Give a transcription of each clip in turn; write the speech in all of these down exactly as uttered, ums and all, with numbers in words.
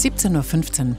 siebzehn Uhr fünfzehn.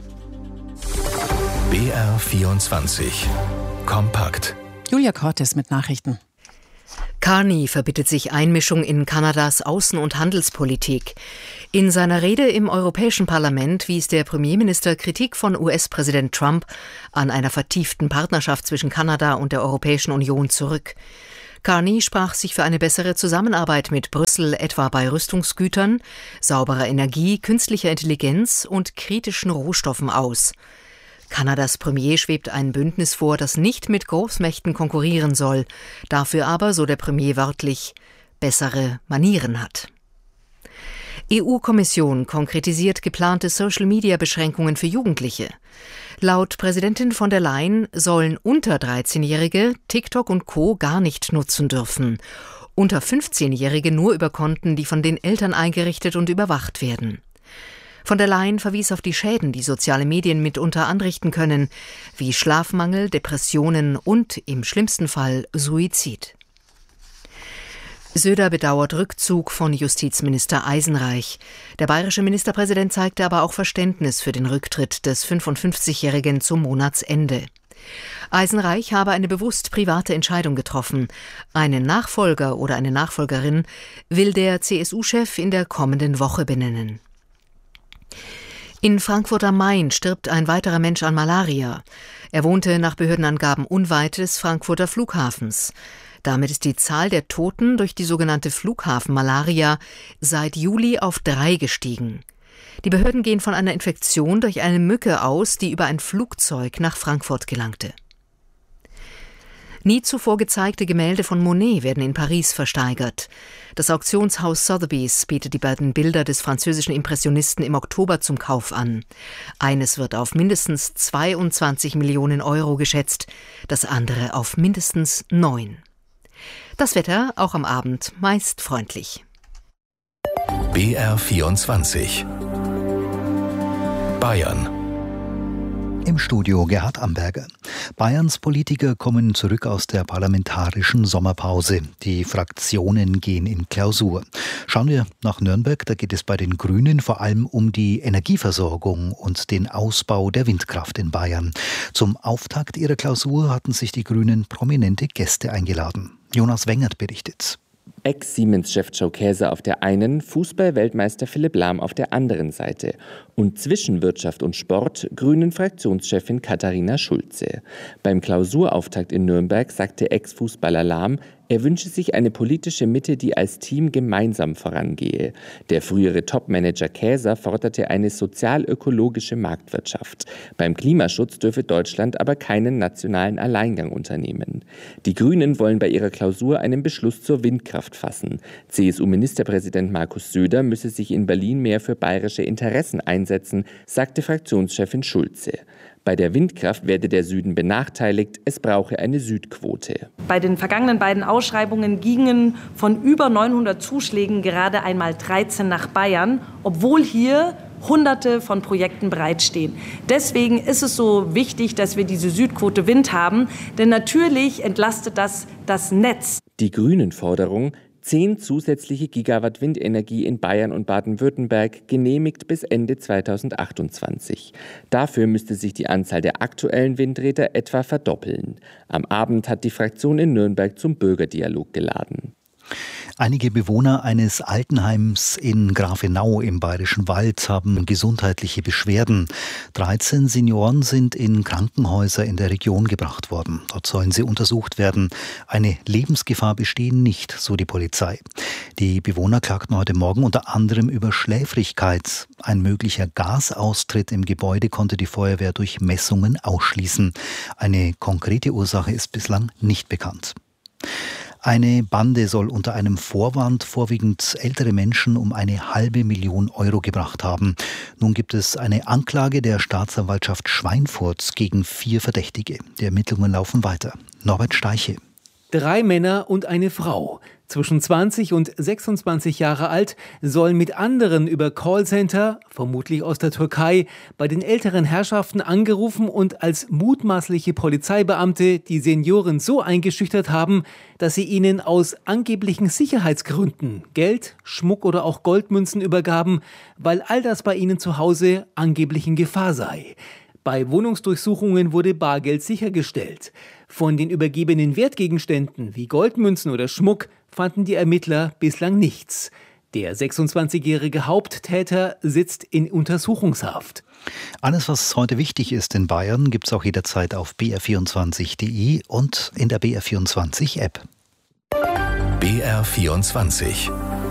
B R vierundzwanzig. Kompakt. Julia Cortes mit Nachrichten. Carney verbittet sich Einmischung in Kanadas Außen- und Handelspolitik. In seiner Rede im Europäischen Parlament wies der Premierminister Kritik von U S-Präsident Trump an einer vertieften Partnerschaft zwischen Kanada und der Europäischen Union zurück. Carney sprach sich für eine bessere Zusammenarbeit mit Brüssel, etwa bei Rüstungsgütern, sauberer Energie, künstlicher Intelligenz und kritischen Rohstoffen aus. Kanadas Premier schwebt ein Bündnis vor, das nicht mit Großmächten konkurrieren soll, dafür aber, so der Premier wörtlich, bessere Manieren hat. E U-Kommission konkretisiert geplante Social-Media-Beschränkungen für Jugendliche. Laut Präsidentin von der Leyen sollen unter dreizehnjährige TikTok und Co. gar nicht nutzen dürfen. Unter fünfzehnjährige nur über Konten, die von den Eltern eingerichtet und überwacht werden. Von der Leyen verwies auf die Schäden, die soziale Medien mitunter anrichten können, wie Schlafmangel, Depressionen und im schlimmsten Fall Suizid. Söder bedauert Rückzug von Justizminister Eisenreich. Der bayerische Ministerpräsident zeigte aber auch Verständnis für den Rücktritt des fünfundfünfzigjährigen zum Monatsende. Eisenreich habe eine bewusst private Entscheidung getroffen. Einen Nachfolger oder eine Nachfolgerin will der C S U-Chef in der kommenden Woche benennen. In Frankfurt am Main stirbt ein weiterer Mensch an Malaria. Er wohnte nach Behördenangaben unweit des Frankfurter Flughafens. Damit ist die Zahl der Toten durch die sogenannte Flughafenmalaria seit Juli auf drei gestiegen. Die Behörden gehen von einer Infektion durch eine Mücke aus, die über ein Flugzeug nach Frankfurt gelangte. Nie zuvor gezeigte Gemälde von Monet werden in Paris versteigert. Das Auktionshaus Sotheby's bietet die beiden Bilder des französischen Impressionisten im Oktober zum Kauf an. Eines wird auf mindestens zweiundzwanzig Millionen Euro geschätzt, das andere auf mindestens neun. Das Wetter auch am Abend meist freundlich. B R vierundzwanzig. Bayern. Im Studio Gerhard Amberger. Bayerns Politiker kommen zurück aus der parlamentarischen Sommerpause. Die Fraktionen gehen in Klausur. Schauen wir nach Nürnberg, da geht es bei den Grünen vor allem um die Energieversorgung und den Ausbau der Windkraft in Bayern. Zum Auftakt ihrer Klausur hatten sich die Grünen prominente Gäste eingeladen. Jonas Wengert berichtet. Ex-Siemens-Chef Joe Käser auf der einen, Fußball-Weltmeister Philipp Lahm auf der anderen Seite. Und zwischen Wirtschaft und Sport Grünen-Fraktionschefin Katharina Schulze. Beim Klausurauftakt in Nürnberg sagte Ex-Fußballer Lahm, er wünsche sich eine politische Mitte, die als Team gemeinsam vorangehe. Der frühere Topmanager Käser forderte eine sozial-ökologische Marktwirtschaft. Beim Klimaschutz dürfe Deutschland aber keinen nationalen Alleingang unternehmen. Die Grünen wollen bei ihrer Klausur einen Beschluss zur Windkraft fassen. C S U-Ministerpräsident Markus Söder müsse sich in Berlin mehr für bayerische Interessen einsetzen, sagte Fraktionschefin Schulze. Bei der Windkraft werde der Süden benachteiligt, es brauche eine Südquote. Bei den vergangenen beiden Ausschreibungen gingen von über neunhundert Zuschlägen gerade einmal dreizehn nach Bayern, obwohl hier Hunderte von Projekten bereitstehen. Deswegen ist es so wichtig, dass wir diese Südquote Wind haben, denn natürlich entlastet das das Netz. Die Grünen-Forderung, zehn zusätzliche Gigawatt Windenergie in Bayern und Baden-Württemberg genehmigt bis Ende zweitausendachtundzwanzig. Dafür müsste sich die Anzahl der aktuellen Windräder etwa verdoppeln. Am Abend hat die Fraktion in Nürnberg zum Bürgerdialog geladen. Einige Bewohner eines Altenheims in Grafenau im Bayerischen Wald haben gesundheitliche Beschwerden. dreizehn Senioren sind in Krankenhäuser in der Region gebracht worden. Dort sollen sie untersucht werden. Eine Lebensgefahr bestehe nicht, so die Polizei. Die Bewohner klagten heute Morgen unter anderem über Schläfrigkeit. Ein möglicher Gasaustritt im Gebäude konnte die Feuerwehr durch Messungen ausschließen. Eine konkrete Ursache ist bislang nicht bekannt. Eine Bande soll unter einem Vorwand vorwiegend ältere Menschen um eine halbe Million Euro gebracht haben. Nun gibt es eine Anklage der Staatsanwaltschaft Schweinfurt gegen vier Verdächtige. Die Ermittlungen laufen weiter. Norbert Steiche. Drei Männer und eine Frau, zwischen zwanzig und sechsundzwanzig Jahre alt, sollen mit anderen über Callcenter, vermutlich aus der Türkei, bei den älteren Herrschaften angerufen und als mutmaßliche Polizeibeamte die Senioren so eingeschüchtert haben, dass sie ihnen aus angeblichen Sicherheitsgründen Geld, Schmuck oder auch Goldmünzen übergaben, weil all das bei ihnen zu Hause angeblich in Gefahr sei. Bei Wohnungsdurchsuchungen wurde Bargeld sichergestellt. Von den übergebenen Wertgegenständen wie Goldmünzen oder Schmuck fanden die Ermittler bislang nichts. Der sechsundzwanzigjährige Haupttäter sitzt in Untersuchungshaft. Alles, was heute wichtig ist in Bayern, gibt es auch jederzeit auf b r vierundzwanzig punkt d e und in der B R vierundzwanzig App. B R vierundzwanzig.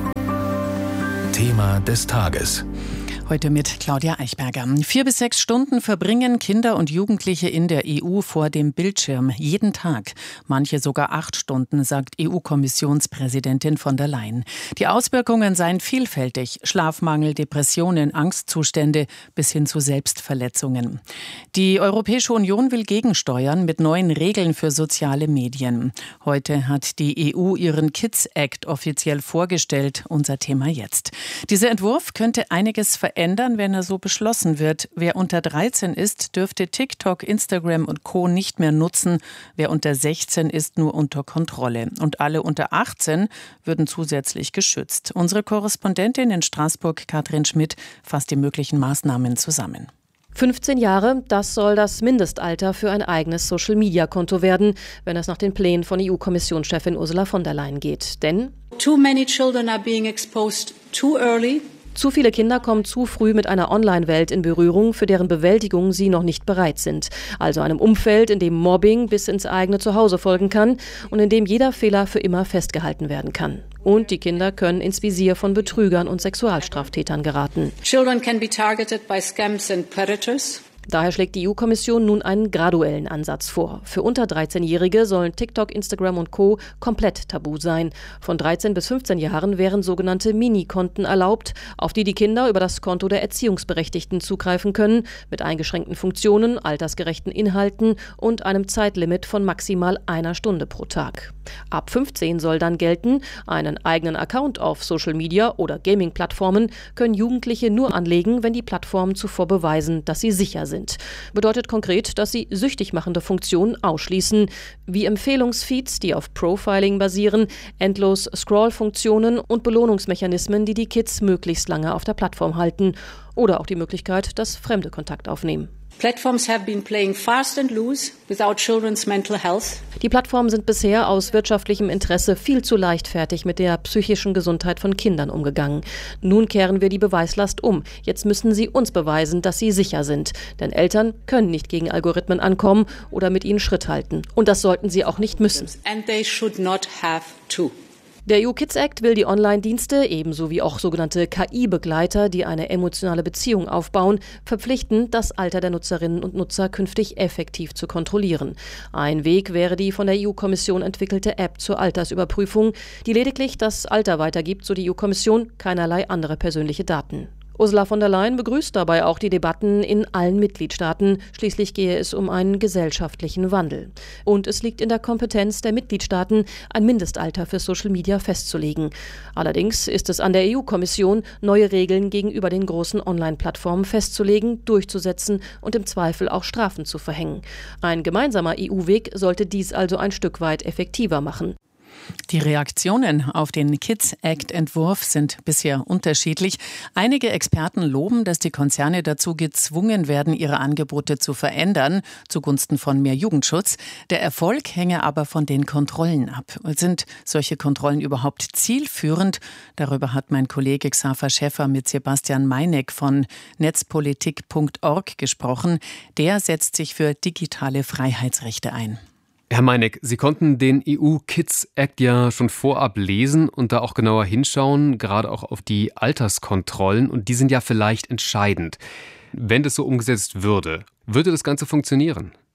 Thema des Tages. Heute mit Claudia Eichberger. Vier bis sechs Stunden verbringen Kinder und Jugendliche in der E U vor dem Bildschirm. Jeden Tag. Manche sogar acht Stunden, sagt E U-Kommissionspräsidentin von der Leyen. Die Auswirkungen seien vielfältig. Schlafmangel, Depressionen, Angstzustände bis hin zu Selbstverletzungen. Die Europäische Union will gegensteuern mit neuen Regeln für soziale Medien. Heute hat die E U ihren Kids Act offiziell vorgestellt. Unser Thema jetzt. Dieser Entwurf könnte einiges verändern. ändern, wenn er so beschlossen wird. Wer unter dreizehn ist, dürfte TikTok, Instagram und Co. nicht mehr nutzen. Wer unter sechzehn ist, nur unter Kontrolle. Und alle unter achtzehn würden zusätzlich geschützt. Unsere Korrespondentin in Straßburg, Katrin Schmidt, fasst die möglichen Maßnahmen zusammen. fünfzehn Jahre, das soll das Mindestalter für ein eigenes Social-Media-Konto werden, wenn es nach den Plänen von E U-Kommissionschefin Ursula von der Leyen geht. Denn too many children are being exposed too early. Zu viele Kinder kommen zu früh mit einer Online-Welt in Berührung, für deren Bewältigung sie noch nicht bereit sind. Also einem Umfeld, in dem Mobbing bis ins eigene Zuhause folgen kann und in dem jeder Fehler für immer festgehalten werden kann. Und die Kinder können ins Visier von Betrügern und Sexualstraftätern geraten. Children can be targeted by scams and predators. Daher schlägt die E U-Kommission nun einen graduellen Ansatz vor. Für unter dreizehnjährige sollen TikTok, Instagram und Co. komplett tabu sein. Von dreizehn bis fünfzehn Jahren wären sogenannte Mini-Konten erlaubt, auf die die Kinder über das Konto der Erziehungsberechtigten zugreifen können, mit eingeschränkten Funktionen, altersgerechten Inhalten und einem Zeitlimit von maximal einer Stunde pro Tag. Ab fünfzehn soll dann gelten, einen eigenen Account auf Social Media oder Gaming-Plattformen können Jugendliche nur anlegen, wenn die Plattformen zuvor beweisen, dass sie sicher sind. Sind. Bedeutet konkret, dass sie süchtig machende Funktionen ausschließen, wie Empfehlungsfeeds, die auf Profiling basieren, endlos Scroll-Funktionen und Belohnungsmechanismen, die die Kids möglichst lange auf der Plattform halten. Oder auch die Möglichkeit, dass Fremde Kontakt aufnehmen. Platforms have been playing fast and loose without children's mental health. Die Plattformen sind bisher aus wirtschaftlichem Interesse viel zu leichtfertig mit der psychischen Gesundheit von Kindern umgegangen. Nun kehren wir die Beweislast um. Jetzt müssen sie uns beweisen, dass sie sicher sind. Denn Eltern können nicht gegen Algorithmen ankommen oder mit ihnen Schritt halten. Und das sollten sie auch nicht müssen. And they should not have to. Der E U Kids Act will die Online-Dienste, ebenso wie auch sogenannte K I-Begleiter, die eine emotionale Beziehung aufbauen, verpflichten, das Alter der Nutzerinnen und Nutzer künftig effektiv zu kontrollieren. Ein Weg wäre die von der E U-Kommission entwickelte App zur Altersüberprüfung, die lediglich das Alter weitergibt, so die E U-Kommission, keinerlei andere persönliche Daten. Ursula von der Leyen begrüßt dabei auch die Debatten in allen Mitgliedstaaten. Schließlich gehe es um einen gesellschaftlichen Wandel. Und es liegt in der Kompetenz der Mitgliedstaaten, ein Mindestalter für Social Media festzulegen. Allerdings ist es an der E U-Kommission, neue Regeln gegenüber den großen Online-Plattformen festzulegen, durchzusetzen und im Zweifel auch Strafen zu verhängen. Ein gemeinsamer E U-Weg sollte dies also ein Stück weit effektiver machen. Die Reaktionen auf den Kids Act-Entwurf sind bisher unterschiedlich. Einige Experten loben, dass die Konzerne dazu gezwungen werden, ihre Angebote zu verändern, zugunsten von mehr Jugendschutz. Der Erfolg hänge aber von den Kontrollen ab. Sind solche Kontrollen überhaupt zielführend? Darüber hat mein Kollege Xaver Schäffer mit Sebastian Meineck von netzpolitik punkt org gesprochen. Der setzt sich für digitale Freiheitsrechte ein. Herr Meineck, Sie konnten den E U Kids Act ja schon vorab lesen und da auch genauer hinschauen, gerade auch auf die Alterskontrollen. Und die sind ja vielleicht entscheidend. Wenn das so umgesetzt würde, würde das Ganze funktionieren?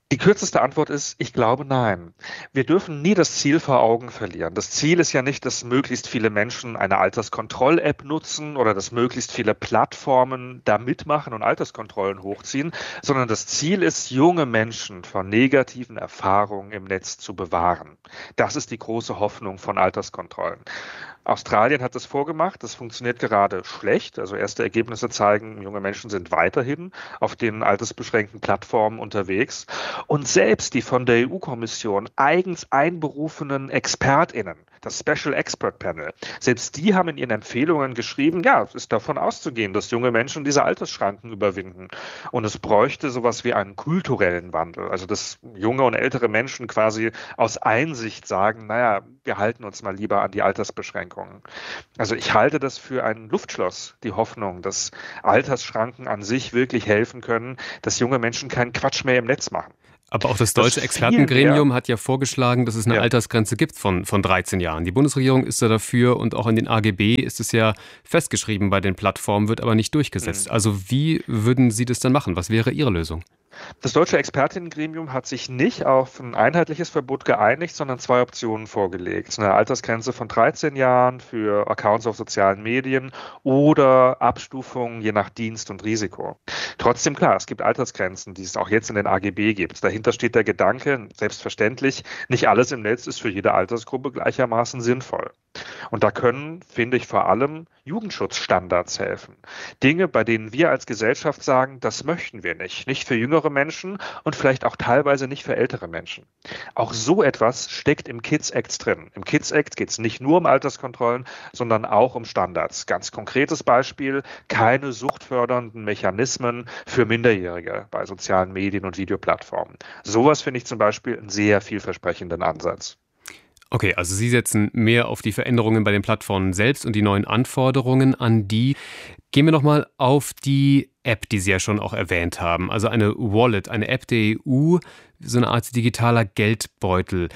Die kürzeste Antwort ist, ich glaube nein. Wir dürfen nie das Ziel vor Augen verlieren. Das Ziel ist ja nicht, dass möglichst viele Menschen eine Alterskontroll-App nutzen oder dass möglichst viele Plattformen da mitmachen und Alterskontrollen hochziehen, sondern das Ziel ist, junge Menschen vor negativen Erfahrungen im Netz zu bewahren. Das ist die große Hoffnung von Alterskontrollen. Australien hat das vorgemacht, das funktioniert gerade schlecht. Also erste Ergebnisse zeigen, junge Menschen sind weiterhin auf den altersbeschränkten Plattformen unterwegs. Und selbst die von der E U-Kommission eigens einberufenen ExpertInnen, das Special Expert Panel, selbst die haben in ihren Empfehlungen geschrieben, ja, es ist davon auszugehen, dass junge Menschen diese Altersschranken überwinden. Und es bräuchte sowas wie einen kulturellen Wandel. Also dass junge und ältere Menschen quasi aus Einsicht sagen, naja, wir halten uns mal lieber an die Altersbeschränkungen. Also ich halte das für ein Luftschloss, die Hoffnung, dass Altersschranken an sich wirklich helfen können, dass junge Menschen keinen Quatsch mehr im Netz machen. Aber auch das deutsche Expertengremium hat ja vorgeschlagen, dass es eine ja. Altersgrenze gibt von, von dreizehn Jahren. Die Bundesregierung ist da dafür und auch in den A G B ist es ja festgeschrieben bei den Plattformen, wird aber nicht durchgesetzt. Mhm. Also wie würden Sie das dann machen? Was wäre Ihre Lösung? Das deutsche Expertinnengremium hat sich nicht auf ein einheitliches Verbot geeinigt, sondern zwei Optionen vorgelegt. Eine Altersgrenze von dreizehn Jahren für Accounts auf sozialen Medien oder Abstufungen je nach Dienst und Risiko. Trotzdem klar, es gibt Altersgrenzen, die es auch jetzt in den A G B gibt. Dahinter steht der Gedanke, selbstverständlich, nicht alles im Netz ist für jede Altersgruppe gleichermaßen sinnvoll. Und da können, finde ich, vor allem Jugendschutzstandards helfen. Dinge, bei denen wir als Gesellschaft sagen, das möchten wir nicht. Nicht für jüngere Menschen und vielleicht auch teilweise nicht für ältere Menschen. Auch so etwas steckt im Kids Act drin. Im Kids Act geht es nicht nur um Alterskontrollen, sondern auch um Standards. Ganz konkretes Beispiel, keine suchtfördernden Mechanismen für Minderjährige bei sozialen Medien und Videoplattformen. Sowas finde ich zum Beispiel einen sehr vielversprechenden Ansatz. Okay, also Sie setzen mehr auf die Veränderungen bei den Plattformen selbst und die neuen Anforderungen an die. Gehen wir nochmal auf die App, die Sie ja schon auch erwähnt haben. Also eine Wallet, eine App der E U, so eine Art digitaler Geldbeutel.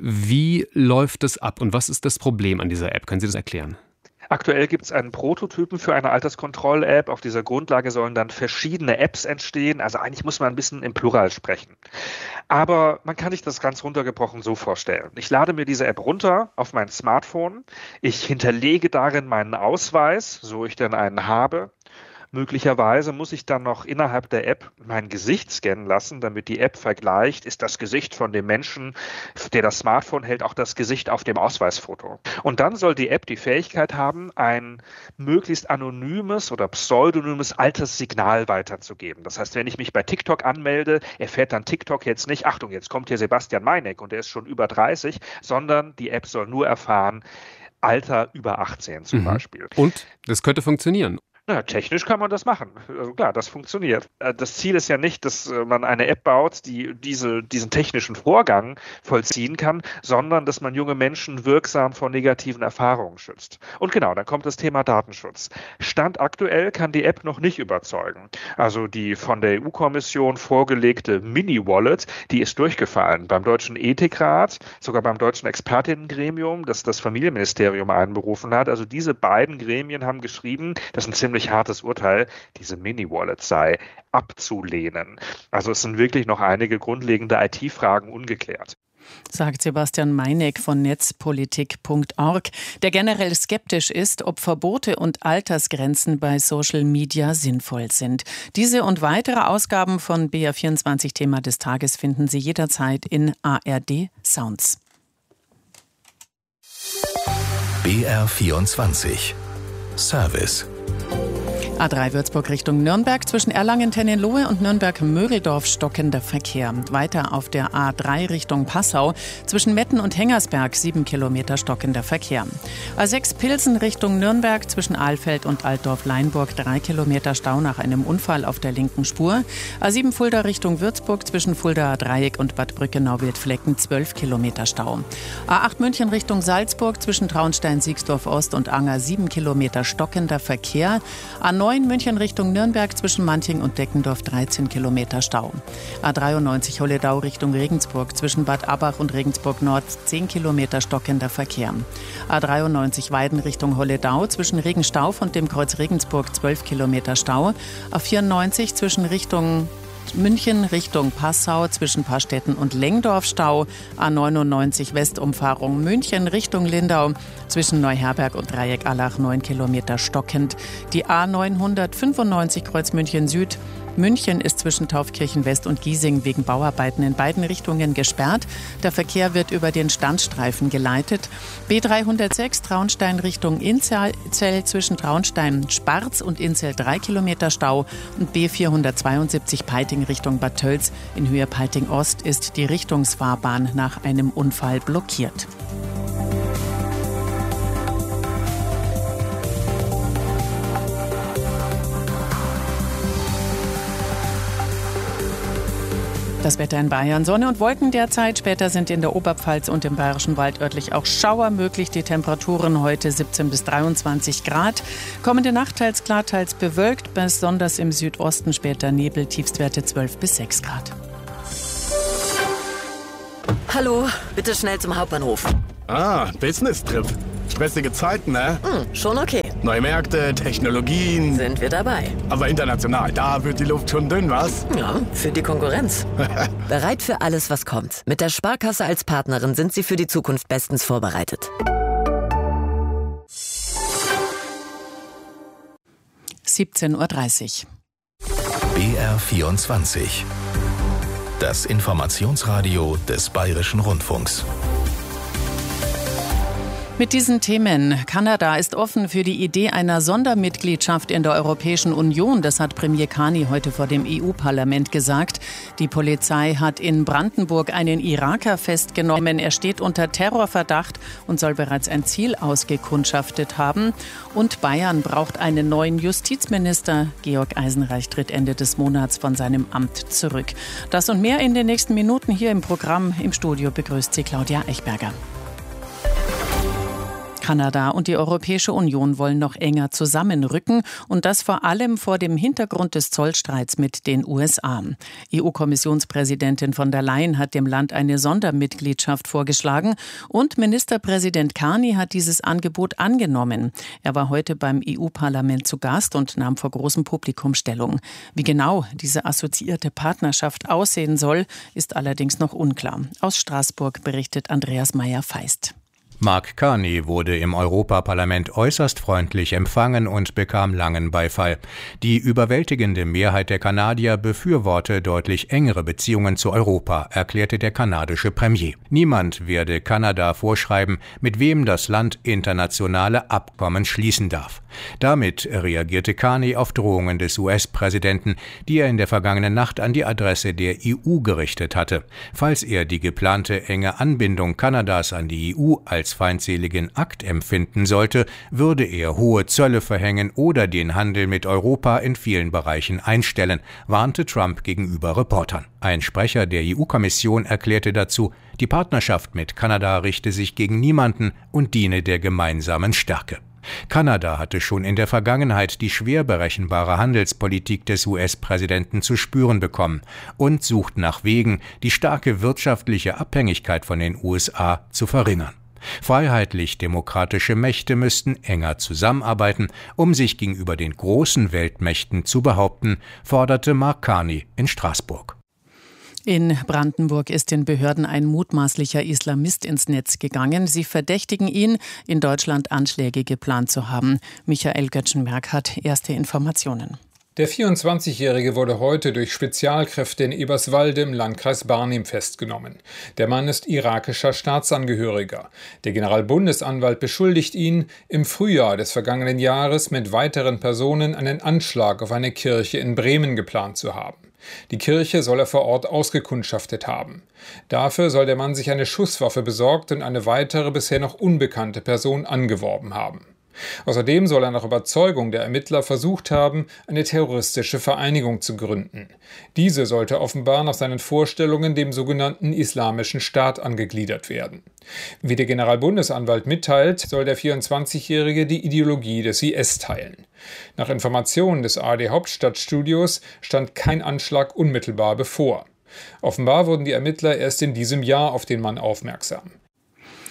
Wie läuft das ab und was ist das Problem an dieser App? Können Sie das erklären? Aktuell gibt es einen Prototypen für eine Alterskontroll-App. Auf dieser Grundlage sollen dann verschiedene Apps entstehen. Also eigentlich muss man ein bisschen im Plural sprechen. Aber man kann sich das ganz runtergebrochen so vorstellen. Ich lade mir diese App runter auf mein Smartphone. Ich hinterlege darin meinen Ausweis, so ich denn einen habe. Möglicherweise muss ich dann noch innerhalb der App mein Gesicht scannen lassen, damit die App vergleicht, ist das Gesicht von dem Menschen, der das Smartphone hält, auch das Gesicht auf dem Ausweisfoto. Und dann soll die App die Fähigkeit haben, ein möglichst anonymes oder pseudonymes Alterssignal weiterzugeben. Das heißt, wenn ich mich bei TikTok anmelde, erfährt dann TikTok jetzt nicht, Achtung, jetzt kommt hier Sebastian Meineck und der ist schon über dreißig, sondern die App soll nur erfahren, Alter über achtzehn zum mhm. Beispiel. Und das könnte funktionieren. Na, technisch kann man das machen. Also klar, das funktioniert. Das Ziel ist ja nicht, dass man eine App baut, die diese, diesen technischen Vorgang vollziehen kann, sondern dass man junge Menschen wirksam vor negativen Erfahrungen schützt. Und genau, dann kommt das Thema Datenschutz. Stand aktuell kann die App noch nicht überzeugen. Also die von der E U-Kommission vorgelegte Mini-Wallet, die ist durchgefallen. Beim Deutschen Ethikrat, sogar beim Deutschen Expertinnengremium, das das Familienministerium einberufen hat. Also diese beiden Gremien haben geschrieben, das sind ziemlich hartes Urteil, diese Mini-Wallet sei abzulehnen. Also es sind wirklich noch einige grundlegende I T-Fragen ungeklärt. Sagt Sebastian Meineck von netzpolitik punkt org, der generell skeptisch ist, ob Verbote und Altersgrenzen bei Social Media sinnvoll sind. Diese und weitere Ausgaben von B R vierundzwanzig Thema des Tages finden Sie jederzeit in A R D Sounds. B R vierundzwanzig Service. A drei Würzburg Richtung Nürnberg, zwischen Erlangen-Tennenlohe und Nürnberg-Mögeldorf stockender Verkehr. Weiter auf der A drei Richtung Passau, zwischen Metten und Hengersberg sieben Kilometer stockender Verkehr. A sechs Pilsen Richtung Nürnberg, zwischen Alfeld und Altdorf-Leinburg drei Kilometer Stau nach einem Unfall auf der linken Spur. A sieben Fulda Richtung Würzburg, zwischen Fuldaer Dreieck und Bad Brückenau-Wildflecken zwölf Kilometer Stau. A acht München Richtung Salzburg, zwischen Traunstein-Siegsdorf-Ost und Anger sieben Kilometer stockender Verkehr. A neun München Richtung Nürnberg, zwischen Manting und Deckendorf dreizehn Kilometer Stau. A dreiundneunzig Holledau Richtung Regensburg, zwischen Bad Abbach und Regensburg Nord zehn Kilometer stockender Verkehr. A dreiundneunzig Weiden Richtung Holledau, zwischen Regenstauf und dem Kreuz Regensburg zwölf Kilometer Stau. A vierundneunzig zwischen Richtung München Richtung Passau zwischen Pastetten und Lengdorf Stau. A neunundneunzig Westumfahrung München Richtung Lindau zwischen Neuherberg und Dreieck Allach neun Kilometer stockend. Die A neunhundertfünfundneunzig Kreuz München Süd. München ist zwischen Taufkirchen West und Giesing wegen Bauarbeiten in beiden Richtungen gesperrt. Der Verkehr wird über den Standstreifen geleitet. B dreihundertsechs Traunstein Richtung Inzell zwischen Traunstein-Sparz und Inzell drei Kilometer Stau. Und B vierhundertzweiundsiebzig Peiting Richtung Bad Tölz. In Höhe Peiting Ost ist die Richtungsfahrbahn nach einem Unfall blockiert. Das Wetter in Bayern: Sonne und Wolken derzeit. Später sind in der Oberpfalz und im Bayerischen Wald örtlich auch Schauer möglich. Die Temperaturen heute siebzehn bis dreiundzwanzig Grad. Kommende Nacht teils klar, teils bewölkt. Besonders im Südosten später Nebel. Tiefstwerte zwölf bis sechs Grad. Hallo, bitte schnell zum Hauptbahnhof. Ah, Business-Trip. Stressige Zeiten, ne? Hm, schon okay. Neue Märkte, Technologien. Sind wir dabei. Aber international, da wird die Luft schon dünn, was? Ja, für die Konkurrenz. Bereit für alles, was kommt. Mit der Sparkasse als Partnerin sind Sie für die Zukunft bestens vorbereitet. siebzehn Uhr dreißig. B R vierundzwanzig. Das Informationsradio des Bayerischen Rundfunks. Mit diesen Themen. Kanada ist offen für die Idee einer Sondermitgliedschaft in der Europäischen Union. Das hat Premier Carney heute vor dem E U-Parlament gesagt. Die Polizei hat in Brandenburg einen Iraker festgenommen. Er steht unter Terrorverdacht und soll bereits ein Ziel ausgekundschaftet haben. Und Bayern braucht einen neuen Justizminister. Georg Eisenreich tritt Ende des Monats von seinem Amt zurück. Das und mehr in den nächsten Minuten hier im Programm. Im Studio begrüßt Sie Claudia Eichberger. Kanada und die Europäische Union wollen noch enger zusammenrücken und das vor allem vor dem Hintergrund des Zollstreits mit den U S A. E U-Kommissionspräsidentin von der Leyen hat dem Land eine Sondermitgliedschaft vorgeschlagen und Ministerpräsident Carney hat dieses Angebot angenommen. Er war heute beim E U-Parlament zu Gast und nahm vor großem Publikum Stellung. Wie genau diese assoziierte Partnerschaft aussehen soll, ist allerdings noch unklar. Aus Straßburg berichtet Andreas Meyer-Feist. Mark Carney wurde im Europaparlament äußerst freundlich empfangen und bekam langen Beifall. Die überwältigende Mehrheit der Kanadier befürworte deutlich engere Beziehungen zu Europa, erklärte der kanadische Premier. Niemand werde Kanada vorschreiben, mit wem das Land internationale Abkommen schließen darf. Damit reagierte Carney auf Drohungen des U S-Präsidenten, die er in der vergangenen Nacht an die Adresse der E U gerichtet hatte. Falls er die geplante enge Anbindung Kanadas an die E U als feindseligen Akt empfinden sollte, würde er hohe Zölle verhängen oder den Handel mit Europa in vielen Bereichen einstellen, warnte Trump gegenüber Reportern. Ein Sprecher der E U-Kommission erklärte dazu, die Partnerschaft mit Kanada richte sich gegen niemanden und diene der gemeinsamen Stärke. Kanada hatte schon in der Vergangenheit die schwer berechenbare Handelspolitik des U S-Präsidenten zu spüren bekommen und sucht nach Wegen, die starke wirtschaftliche Abhängigkeit von den U S A zu verringern. Freiheitlich-demokratische Mächte müssten enger zusammenarbeiten, um sich gegenüber den großen Weltmächten zu behaupten, forderte Mark Carney in Straßburg. In Brandenburg ist den Behörden ein mutmaßlicher Islamist ins Netz gegangen. Sie verdächtigen ihn, in Deutschland Anschläge geplant zu haben. Michael Göttschenberg hat erste Informationen. Der vierundzwanzigjährige wurde heute durch Spezialkräfte in Eberswalde im Landkreis Barnim festgenommen. Der Mann ist irakischer Staatsangehöriger. Der Generalbundesanwalt beschuldigt ihn, im Frühjahr des vergangenen Jahres mit weiteren Personen einen Anschlag auf eine Kirche in Bremen geplant zu haben. Die Kirche soll er vor Ort ausgekundschaftet haben. Dafür soll der Mann sich eine Schusswaffe besorgt und eine weitere bisher noch unbekannte Person angeworben haben. Außerdem soll er nach Überzeugung der Ermittler versucht haben, eine terroristische Vereinigung zu gründen. Diese sollte offenbar nach seinen Vorstellungen dem sogenannten Islamischen Staat angegliedert werden. Wie der Generalbundesanwalt mitteilt, soll der vierundzwanzigjährige die Ideologie des I S teilen. Nach Informationen des A R D Hauptstadtstudios stand kein Anschlag unmittelbar bevor. Offenbar wurden die Ermittler erst in diesem Jahr auf den Mann aufmerksam.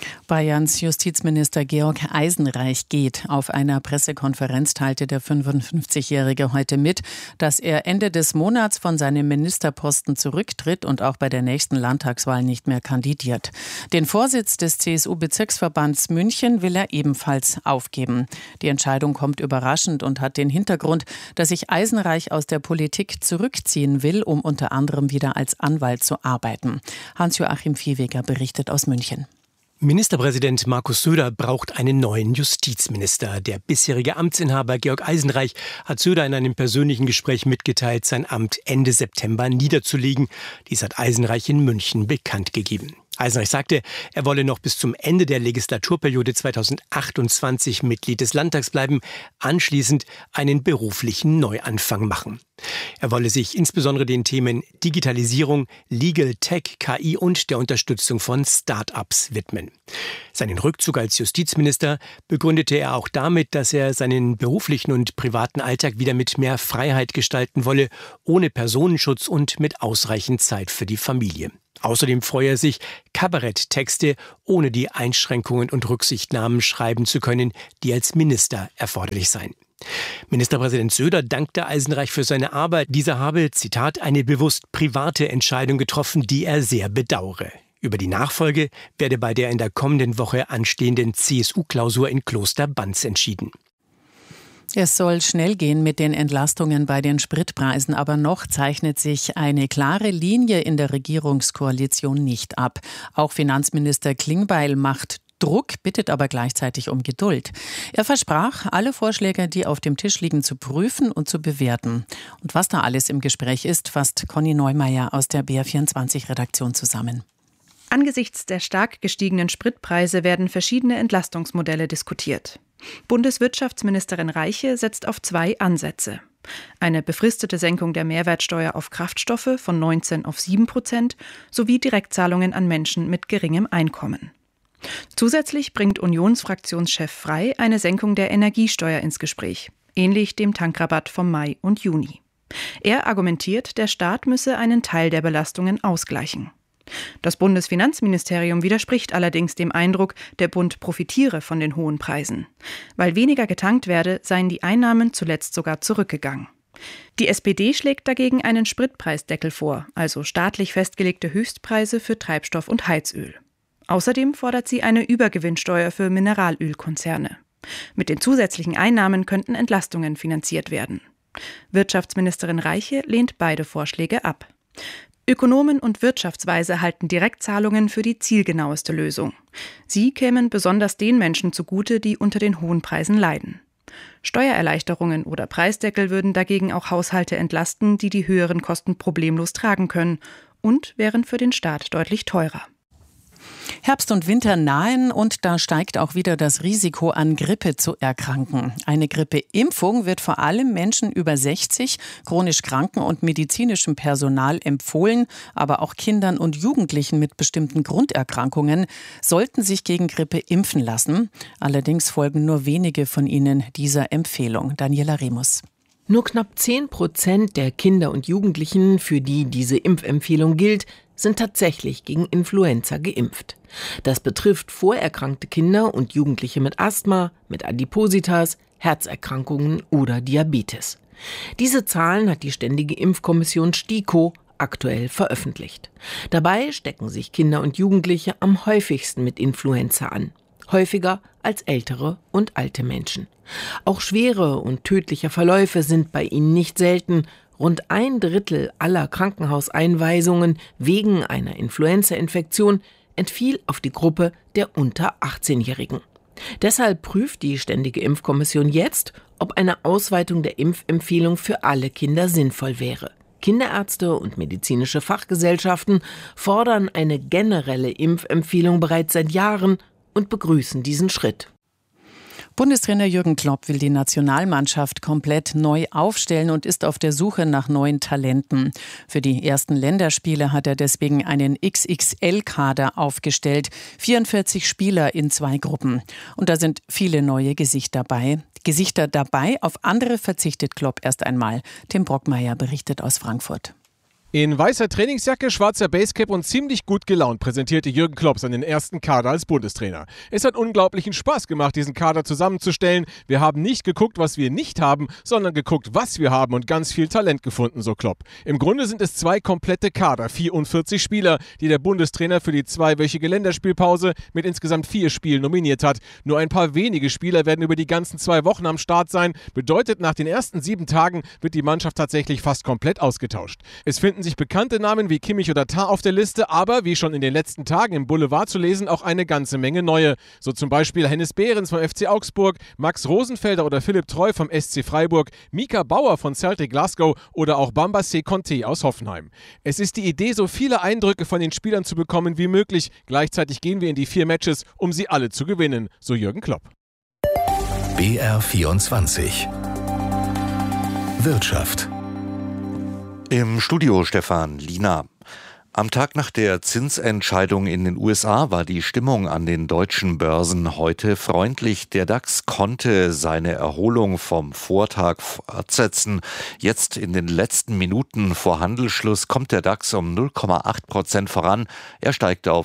Bayerns Justizminister Georg Eisenreich geht. Auf einer Pressekonferenz teilte der fünfundfünfzigjährige heute mit, dass er Ende des Monats von seinem Ministerposten zurücktritt und auch bei der nächsten Landtagswahl nicht mehr kandidiert. Den Vorsitz des C S U-Bezirksverbands München will er ebenfalls aufgeben. Die Entscheidung kommt überraschend und hat den Hintergrund, dass sich Eisenreich aus der Politik zurückziehen will, um unter anderem wieder als Anwalt zu arbeiten. Hans-Joachim Viehweger berichtet aus München. Ministerpräsident Markus Söder braucht einen neuen Justizminister. Der bisherige Amtsinhaber Georg Eisenreich hat Söder in einem persönlichen Gespräch mitgeteilt, sein Amt Ende September niederzulegen. Dies hat Eisenreich in München bekannt gegeben. Eisenreich sagte, er wolle noch bis zum Ende der Legislaturperiode zweitausendachtundzwanzig Mitglied des Landtags bleiben, anschließend einen beruflichen Neuanfang machen. Er wolle sich insbesondere den Themen Digitalisierung, Legal Tech, K I und der Unterstützung von Start-ups widmen. Seinen Rückzug als Justizminister begründete er auch damit, dass er seinen beruflichen und privaten Alltag wieder mit mehr Freiheit gestalten wolle, ohne Personenschutz und mit ausreichend Zeit für die Familie. Außerdem freue er sich, Kabaretttexte ohne die Einschränkungen und Rücksichtnahmen schreiben zu können, die als Minister erforderlich seien. Ministerpräsident Söder dankte Eisenreich für seine Arbeit. Dieser habe, Zitat, eine bewusst private Entscheidung getroffen, die er sehr bedauere. Über die Nachfolge werde bei der in der kommenden Woche anstehenden C S U-Klausur in Kloster Banz entschieden. Es soll schnell gehen mit den Entlastungen bei den Spritpreisen, aber noch zeichnet sich eine klare Linie in der Regierungskoalition nicht ab. Auch Finanzminister Klingbeil macht Druck, bittet aber gleichzeitig um Geduld. Er versprach, alle Vorschläge, die auf dem Tisch liegen, zu prüfen und zu bewerten. Und was da alles im Gespräch ist, fasst Conny Neumeier aus der B R vierundzwanzig-Redaktion zusammen. Angesichts der stark gestiegenen Spritpreise werden verschiedene Entlastungsmodelle diskutiert. Bundeswirtschaftsministerin Reiche setzt auf zwei Ansätze. Eine befristete Senkung der Mehrwertsteuer auf Kraftstoffe von neunzehn auf sieben Prozent sowie Direktzahlungen an Menschen mit geringem Einkommen. Zusätzlich bringt Unionsfraktionschef Frey eine Senkung der Energiesteuer ins Gespräch, ähnlich dem Tankrabatt vom Mai und Juni. Er argumentiert, der Staat müsse einen Teil der Belastungen ausgleichen. Das Bundesfinanzministerium widerspricht allerdings dem Eindruck, der Bund profitiere von den hohen Preisen. Weil weniger getankt werde, seien die Einnahmen zuletzt sogar zurückgegangen. Die S P D schlägt dagegen einen Spritpreisdeckel vor, also staatlich festgelegte Höchstpreise für Treibstoff und Heizöl. Außerdem fordert sie eine Übergewinnsteuer für Mineralölkonzerne. Mit den zusätzlichen Einnahmen könnten Entlastungen finanziert werden. Wirtschaftsministerin Reiche lehnt beide Vorschläge ab. Ökonomen und Wirtschaftsweise halten Direktzahlungen für die zielgenaueste Lösung. Sie kämen besonders den Menschen zugute, die unter den hohen Preisen leiden. Steuererleichterungen oder Preisdeckel würden dagegen auch Haushalte entlasten, die die höheren Kosten problemlos tragen können und wären für den Staat deutlich teurer. Herbst und Winter nahen und da steigt auch wieder das Risiko, an Grippe zu erkranken. Eine Grippeimpfung wird vor allem Menschen über sechzig, chronisch Kranken und medizinischem Personal empfohlen, aber auch Kindern und Jugendlichen mit bestimmten Grunderkrankungen sollten sich gegen Grippe impfen lassen. Allerdings folgen nur wenige von ihnen dieser Empfehlung. Daniela Remus. Nur knapp zehn Prozent der Kinder und Jugendlichen, für die diese Impfempfehlung gilt, sind tatsächlich gegen Influenza geimpft. Das betrifft vorerkrankte Kinder und Jugendliche mit Asthma, mit Adipositas, Herzerkrankungen oder Diabetes. Diese Zahlen hat die Ständige Impfkommission STIKO aktuell veröffentlicht. Dabei stecken sich Kinder und Jugendliche am häufigsten mit Influenza an. Häufiger als ältere und alte Menschen. Auch schwere und tödliche Verläufe sind bei ihnen nicht selten. Rund ein Drittel aller Krankenhauseinweisungen wegen einer Influenza-Infektion entfiel auf die Gruppe der unter achtzehnjährigen. Deshalb prüft die Ständige Impfkommission jetzt, ob eine Ausweitung der Impfempfehlung für alle Kinder sinnvoll wäre. Kinderärzte und medizinische Fachgesellschaften fordern eine generelle Impfempfehlung bereits seit Jahren und begrüßen diesen Schritt. Bundestrainer Jürgen Klopp will die Nationalmannschaft komplett neu aufstellen und ist auf der Suche nach neuen Talenten. Für die ersten Länderspiele hat er deswegen einen X X L-Kader aufgestellt. vierundvierzig Spieler in zwei Gruppen. Und da sind viele neue Gesichter dabei. Gesichter dabei, auf andere verzichtet Klopp erst einmal. Tim Brockmeier berichtet aus Frankfurt. In weißer Trainingsjacke, schwarzer Basecap und ziemlich gut gelaunt präsentierte Jürgen Klopp seinen ersten Kader als Bundestrainer. Es hat unglaublichen Spaß gemacht, diesen Kader zusammenzustellen. Wir haben nicht geguckt, was wir nicht haben, sondern geguckt, was wir haben und ganz viel Talent gefunden, so Klopp. Im Grunde sind es zwei komplette Kader, vierundvierzig Spieler, die der Bundestrainer für die zweiwöchige Länderspielpause mit insgesamt vier Spielen nominiert hat. Nur ein paar wenige Spieler werden über die ganzen zwei Wochen am Start sein. Bedeutet, nach den ersten sieben Tagen wird die Mannschaft tatsächlich fast komplett ausgetauscht. Es finden sich bekannte Namen wie Kimmich oder Tah auf der Liste, aber wie schon in den letzten Tagen im Boulevard zu lesen, auch eine ganze Menge neue. So zum Beispiel Hennes Behrens vom F C Augsburg, Max Rosenfelder oder Philipp Treu vom S C Freiburg, Mika Bauer von Celtic Glasgow oder auch Bambassé Conté aus Hoffenheim. Es ist die Idee, so viele Eindrücke von den Spielern zu bekommen wie möglich. Gleichzeitig gehen wir in die vier Matches, um sie alle zu gewinnen, so Jürgen Klopp. B R vierundzwanzig Wirtschaft. Im Studio Stefan Lina. Am Tag nach der Zinsentscheidung in den U S A war die Stimmung an den deutschen Börsen heute freundlich. Der DAX konnte seine Erholung vom Vortag fortsetzen. Jetzt in den letzten Minuten vor Handelsschluss kommt der DAX um null Komma acht Prozent voran. Er steigt auf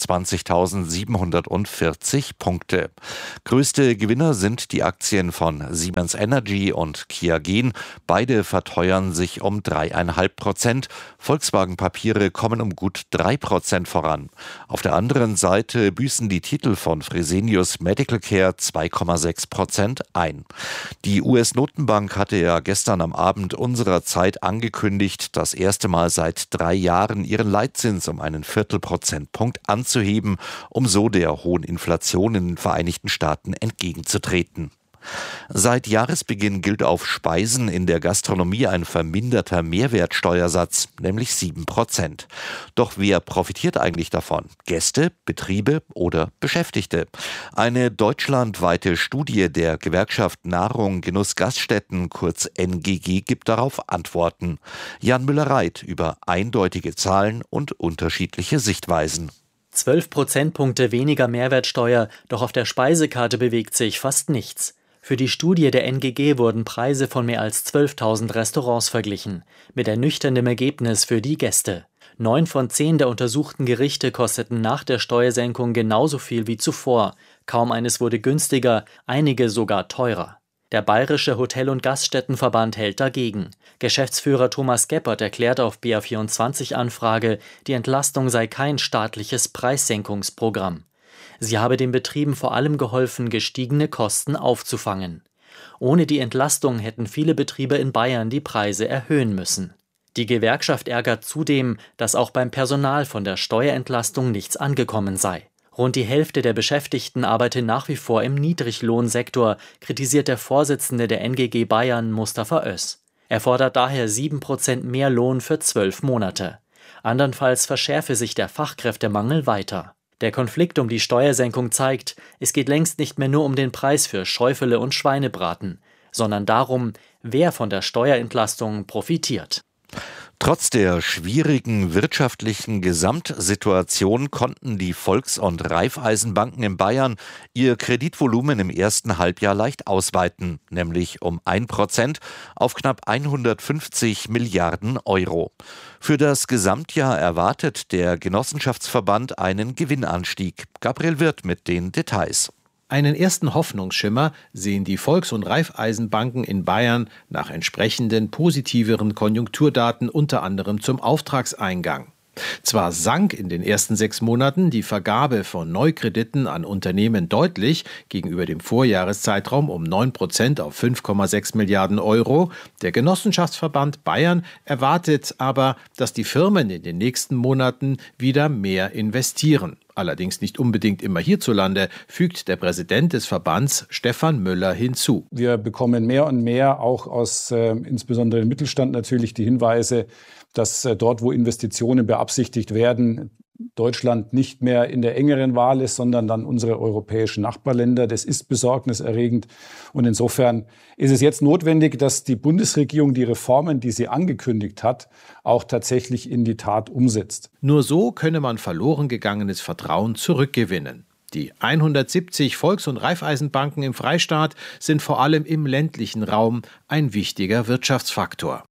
fünfundzwanzigtausendsiebenhundertvierzig Punkte. Größte Gewinner sind die Aktien von Siemens Energy und Kia Gen. Beide verteuern sich um drei Komma fünf Prozent. Volkswagen Papiere kommen um gut drei Prozent voran. Auf der anderen Seite büßen die Titel von Fresenius Medical Care zwei Komma sechs Prozent ein. Die U S-Notenbank hatte ja gestern am Abend unserer Zeit angekündigt, das erste Mal seit drei Jahren ihren Leitzins um einen Viertelprozentpunkt anzuheben, um so der hohen Inflation in den Vereinigten Staaten entgegenzutreten. Seit Jahresbeginn gilt auf Speisen in der Gastronomie ein verminderter Mehrwertsteuersatz, nämlich sieben Prozent. Doch wer profitiert eigentlich davon? Gäste, Betriebe oder Beschäftigte? Eine deutschlandweite Studie der Gewerkschaft Nahrung, Genuss, Gaststätten, kurz N G G, gibt darauf Antworten. Jan Müller-Reit über eindeutige Zahlen und unterschiedliche Sichtweisen. zwölf Prozentpunkte weniger Mehrwertsteuer, doch auf der Speisekarte bewegt sich fast nichts. Für die Studie der N G G wurden Preise von mehr als zwölftausend Restaurants verglichen, mit ernüchterndem Ergebnis für die Gäste. Neun von zehn der untersuchten Gerichte kosteten nach der Steuersenkung genauso viel wie zuvor. Kaum eines wurde günstiger, einige sogar teurer. Der Bayerische Hotel- und Gaststättenverband hält dagegen. Geschäftsführer Thomas Geppert erklärt auf B R vierundzwanzig Anfrage, die Entlastung sei kein staatliches Preissenkungsprogramm. Sie habe den Betrieben vor allem geholfen, gestiegene Kosten aufzufangen. Ohne die Entlastung hätten viele Betriebe in Bayern die Preise erhöhen müssen. Die Gewerkschaft ärgert zudem, dass auch beim Personal von der Steuerentlastung nichts angekommen sei. Rund die Hälfte der Beschäftigten arbeite nach wie vor im Niedriglohnsektor, kritisiert der Vorsitzende der N G G Bayern, Mustafa Öz. Er fordert daher sieben Prozent mehr Lohn für zwölf Monate. Andernfalls verschärfe sich der Fachkräftemangel weiter. Der Konflikt um die Steuersenkung zeigt, es geht längst nicht mehr nur um den Preis für Schäufele und Schweinebraten, sondern darum, wer von der Steuerentlastung profitiert. Trotz der schwierigen wirtschaftlichen Gesamtsituation konnten die Volks- und Raiffeisenbanken in Bayern ihr Kreditvolumen im ersten Halbjahr leicht ausweiten, nämlich um ein Prozent auf knapp hundertfünfzig Milliarden Euro. Für das Gesamtjahr erwartet der Genossenschaftsverband einen Gewinnanstieg. Gabriel Wirth mit den Details. Einen ersten Hoffnungsschimmer sehen die Volks- und Raiffeisenbanken in Bayern nach entsprechenden positiveren Konjunkturdaten unter anderem zum Auftragseingang. Zwar sank in den ersten sechs Monaten die Vergabe von Neukrediten an Unternehmen deutlich gegenüber dem Vorjahreszeitraum um neun Prozent auf fünf Komma sechs Milliarden Euro. Der Genossenschaftsverband Bayern erwartet aber, dass die Firmen in den nächsten Monaten wieder mehr investieren. Allerdings nicht unbedingt immer hierzulande, fügt der Präsident des Verbands Stefan Müller hinzu. Wir bekommen mehr und mehr auch aus äh, insbesondere dem Mittelstand natürlich die Hinweise, dass äh, dort, wo Investitionen beabsichtigt werden, Deutschland nicht mehr in der engeren Wahl ist, sondern dann unsere europäischen Nachbarländer. Das ist besorgniserregend. Und insofern ist es jetzt notwendig, dass die Bundesregierung die Reformen, die sie angekündigt hat, auch tatsächlich in die Tat umsetzt. Nur so könne man verloren gegangenes Vertrauen zurückgewinnen. Die hundertsiebzig Volks- und Raiffeisenbanken im Freistaat sind vor allem im ländlichen Raum ein wichtiger Wirtschaftsfaktor.